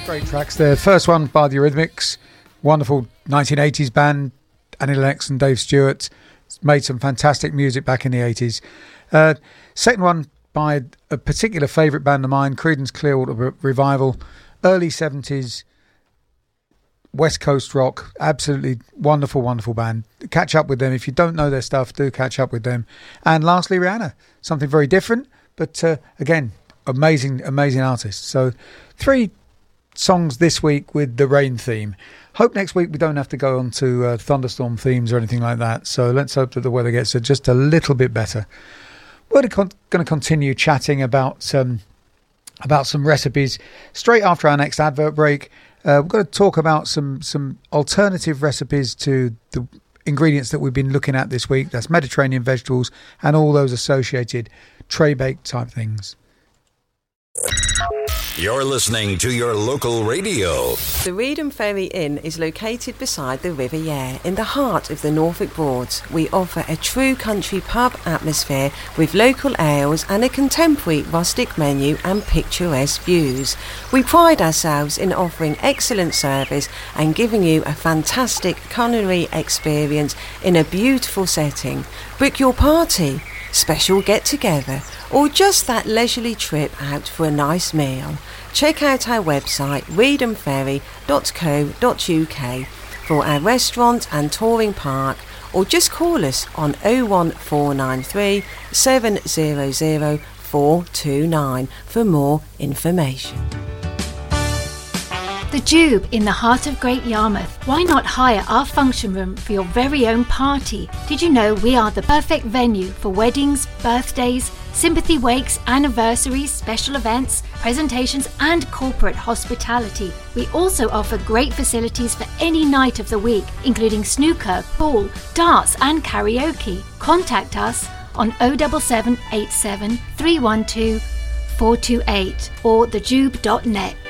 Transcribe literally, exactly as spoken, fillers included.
Great tracks there. First one by the Eurythmics, wonderful nineteen eighties band. Annie Lennox and Dave Stewart made some fantastic music back in the eighties. Uh, second one by a particular favourite band of mine, Creedence Clearwater Revival, early seventies, West Coast rock, absolutely wonderful, wonderful band. Catch up with them. If you don't know their stuff, do catch up with them. And lastly, Rihanna, something very different, but uh, again, amazing, amazing artist. So three songs this week with the rain theme. Hope next week we don't have to go on to uh, thunderstorm themes or anything like that. So let's hope that the weather gets just a little bit better. We're con- going to continue chatting about um, about some recipes straight after our next advert break. Uh, we're going to talk about some some alternative recipes to the ingredients that we've been looking at this week. That's Mediterranean vegetables and all those associated tray baked type things. You're listening to your local radio. The Reedham Ferry Inn is located beside the River Yare in the heart of the Norfolk Broads. We offer a true country pub atmosphere with local ales and a contemporary rustic menu and picturesque views. We pride ourselves in offering excellent service and giving you a fantastic culinary experience in a beautiful setting. Book your party, special get-together, or just that leisurely trip out for a nice meal. Check out our website reedham ferry dot co dot uk for our restaurant and touring park, or just call us on oh one four nine three, seven hundred, four two nine for more information. The Jube in the heart of Great Yarmouth. Why not hire our function room for your very own party? Did you know we are the perfect venue for weddings, birthdays, sympathy wakes, anniversaries, special events, presentations and corporate hospitality. We also offer great facilities for any night of the week, including snooker, pool, darts and karaoke. Contact us on oh seven seven eight seven, three one two, four two eight or the jube dot net.